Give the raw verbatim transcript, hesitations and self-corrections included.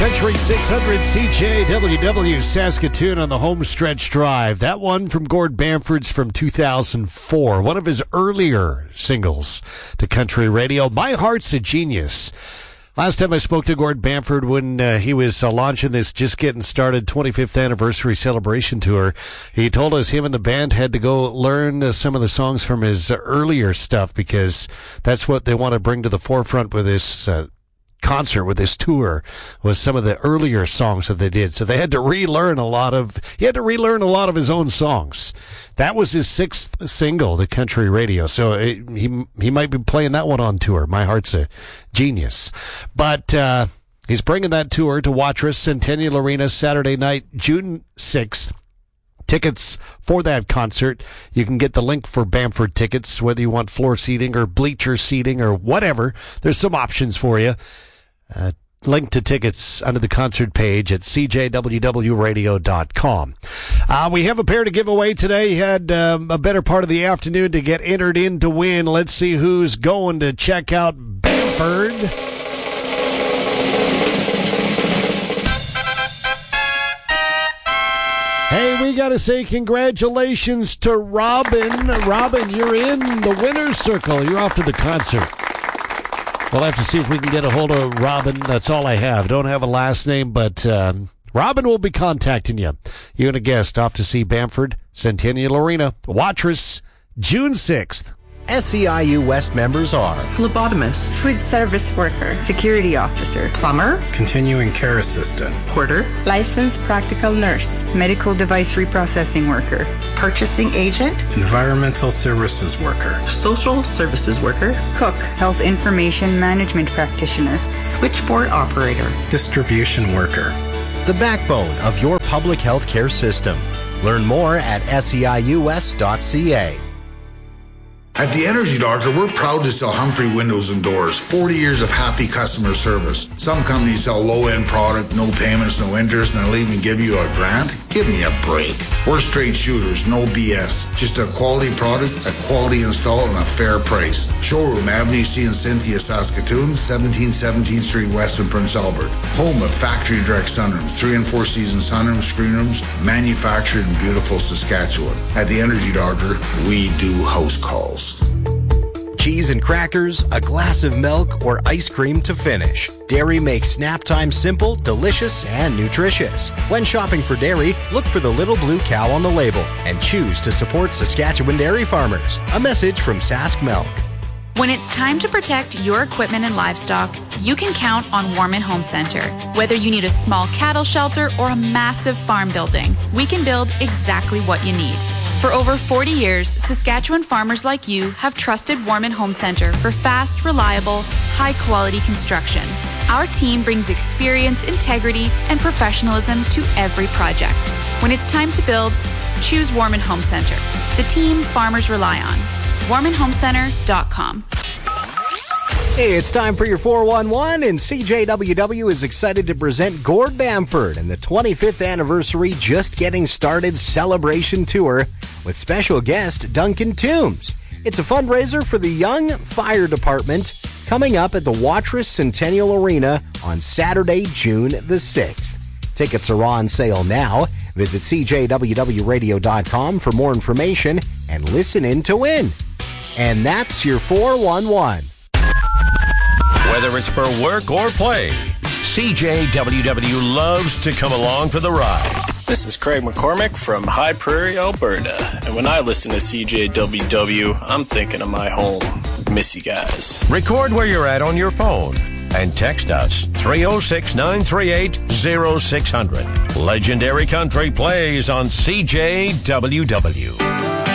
Country six hundred C J W W Saskatoon on the home stretch drive. That one from Gord Bamford's from two thousand four, one of his earlier singles to country radio. My Heart's a Genius. Last time I spoke to Gord Bamford when uh, he was uh, launching this just getting started twenty-fifth anniversary celebration tour, he told us him and the band had to go learn uh, some of the songs from his uh, earlier stuff because that's what they want to bring to the forefront with this uh, concert, with this tour, was some of the earlier songs that they did. So they had to relearn a lot of, he had to relearn a lot of his own songs. That was his sixth single to country radio. So it, he, he might be playing that one on tour. My Heart's a Genius. But, uh, he's bringing that tour to Watrous Centennial Arena Saturday night, June sixth. Tickets for that concert, you can get the link for Bamford tickets, whether you want floor seating or bleacher seating or whatever. There's some options for you. Uh, link to tickets under the concert page at c j w w radio dot com. Uh, we have a pair to give away today. You had um, a better part of the afternoon to get entered in to win. Let's see who's going to check out Bamford. Hey, we got to say congratulations to Robin. Robin, you're in the winner's circle. You're off to the concert. We'll have to see if we can get a hold of Robin. That's all I have. Don't have a last name, but um, Robin will be contacting you. You and a guest off to see Bamford Centennial Arena, Watrous, June sixth. S E I U West members are phlebotomist, food service worker, security officer, plumber, continuing care assistant, porter, licensed practical nurse, medical device reprocessing worker, purchasing agent, environmental services worker, social services worker, cook, health information management practitioner, switchboard operator, distribution worker. The backbone of your public health care system. Learn more at S E I U S dot C A. At the Energy Doctor, we're proud to sell Humphrey Windows and Doors. forty years of happy customer service. Some companies sell low-end product, no payments, no interest, and they'll even give you a grant. Give me a break. We're straight shooters, no B S. Just a quality product, a quality install, and a fair price. Showroom, Avenue C in Cynthia, Saskatoon, seventeen seventeenth Street West in Prince Albert. Home of factory direct sunrooms, three and four season sunrooms, screen rooms, manufactured in beautiful Saskatchewan. At the Energy Doctor, we do house calls. Cheese and crackers, a glass of milk, or ice cream to finish. Dairy makes snap time simple, delicious, and nutritious. When shopping for dairy, look for the little blue cow on the label and choose to support Saskatchewan dairy farmers. A message from Sask Milk. When it's time to protect your equipment and livestock, you can count on Warman Home Center. Whether you need a small cattle shelter or a massive farm building, we can build exactly what you need. For over forty years, Saskatchewan farmers like you have trusted Warman Home Center for fast, reliable, high-quality construction. Our team brings experience, integrity, and professionalism to every project. When it's time to build, choose Warman Home Center, the team farmers rely on. warman home center dot com. Hey, it's time for your four one one, and C J W W is excited to present Gord Bamford and the twenty-fifth anniversary Just Getting Started celebration tour with special guest Duncan Toombs. It's a fundraiser for the Young Fire Department coming up at the Watrous Centennial Arena on Saturday, June the sixth. Tickets are on sale now. Visit c j w w radio dot com for more information and listen in to win. And that's your four one one. Whether it's for work or play, C J W W loves to come along for the ride. This is Craig McCormick from High Prairie, Alberta. And when I listen to C J W W, I'm thinking of my home. Miss you guys. Record where you're at on your phone and text us three oh six, nine three eight, oh six hundred. Legendary Country plays on C J W W.